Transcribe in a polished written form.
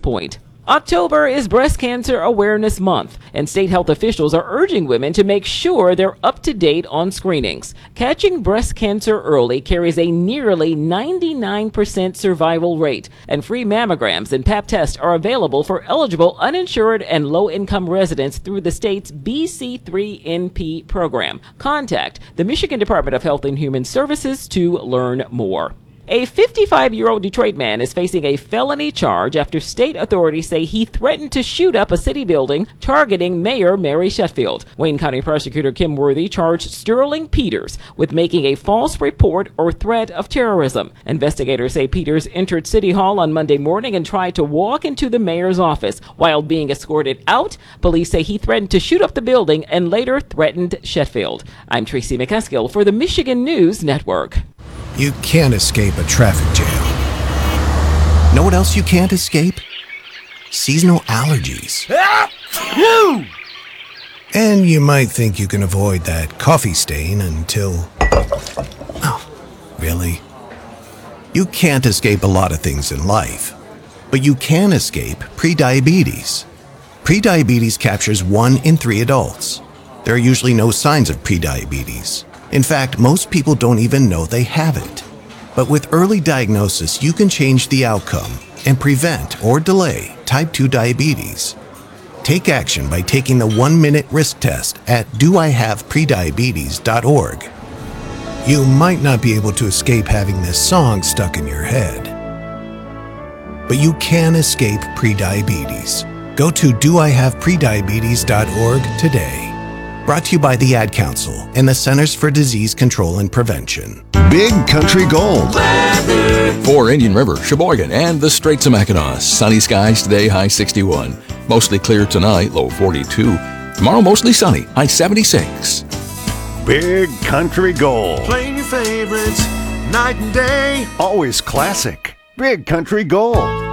point. October is Breast Cancer Awareness Month, and state health officials are urging women to make sure they're up to date on screenings. Catching breast cancer early carries a nearly 99% survival rate, and free mammograms and Pap tests are available for eligible uninsured and low-income residents through the state's BC3NP program. Contact the Michigan Department of Health and Human Services to learn more. A 55-year-old Detroit man is facing a felony charge after state authorities say he threatened to shoot up a city building targeting Mayor Mary Sheffield. Wayne County Prosecutor Kim Worthy charged Sterling Peters with making a false report or threat of terrorism. Investigators say Peters entered City Hall on Monday morning and tried to walk into the mayor's office. While being escorted out, police say he threatened to shoot up the building and later threatened Sheffield. I'm Tracy McCaskill for the Michigan News Network. You can't escape a traffic jam. Know what else you can't escape? Seasonal allergies. And you might think you can avoid that coffee stain until... Oh, really? You can't escape a lot of things in life, but you can escape prediabetes. Prediabetes captures 1 in 3 adults. There are usually no signs of prediabetes. In fact, most people don't even know they have it. But with early diagnosis, you can change the outcome and prevent or delay type 2 diabetes. Take action by taking the 1-minute risk test at doihaveprediabetes.org. You might not be able to escape having this song stuck in your head, but you can escape prediabetes. Go to doihaveprediabetes.org today. Brought to you by the Ad Council and the Centers for Disease Control and Prevention. Big Country Gold. For Indian River, Sheboygan, and the Straits of Mackinac. Sunny skies today, high 61. Mostly clear tonight, low 42. Tomorrow, mostly sunny, high 76. Big Country Gold. Playing your favorites night and day. Always classic. Big Country Gold.